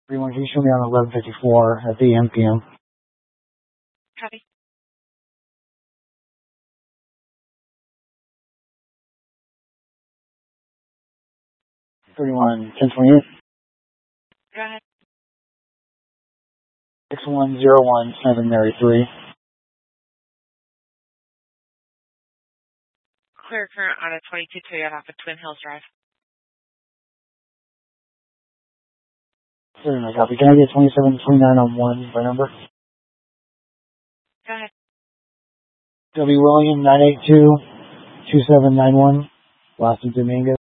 Everyone, can you show me on 1154 at the PM? Copy. 1028. Go ahead. 6101 Mary 3. Clear current on a 22 Toyota off of Twin Hills Drive. Certainly, copy. Can I get 2729 on 1 by number? Go ahead. W. William 982 2791. Boston Domingo.